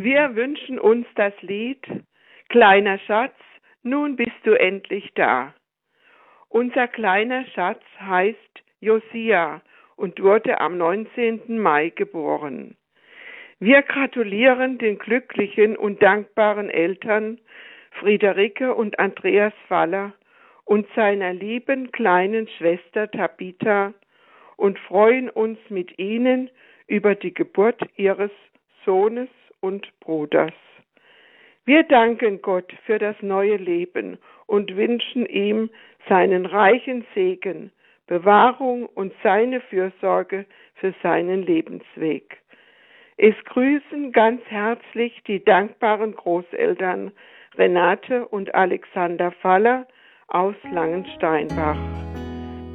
Wir wünschen uns das Lied »Kleiner Schatz, nun bist du endlich da«. Unser kleiner Schatz heißt Josia und wurde am 19. Mai geboren. Wir gratulieren den glücklichen und dankbaren Eltern Friederike und Andreas Faller und seiner lieben kleinen Schwester Tabitha und freuen uns mit ihnen über die Geburt ihres Sohnes und Bruders. Wir danken Gott für das neue Leben und wünschen ihm seinen reichen Segen, Bewahrung und seine Fürsorge für seinen Lebensweg. Es grüßen ganz herzlich die dankbaren Großeltern Renate und Alexander Faller aus Langensteinbach.